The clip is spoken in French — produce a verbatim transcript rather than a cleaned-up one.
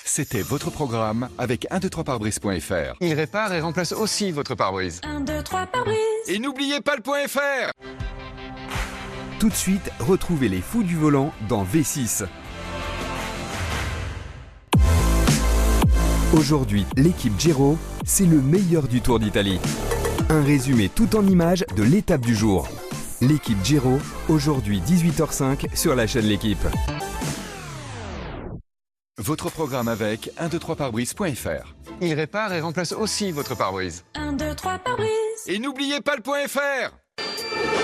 C'était votre programme avec un deux trois pare-brise point F R. Il répare et remplace aussi votre pare-brise. un deux trois pare-brise. Et n'oubliez pas le point F R. Tout de suite, retrouvez les fous du volant dans V six. Aujourd'hui, l'équipe Giro, c'est le meilleur du Tour d'Italie. Un résumé tout en images de l'étape du jour. L'équipe Giro, aujourd'hui dix-huit heures cinq sur la chaîne L'équipe. Votre programme avec un deux trois pare-brise point F R. Il répare et remplace aussi votre pare-brise. un deux trois pare-brise. Et n'oubliez pas le point F R.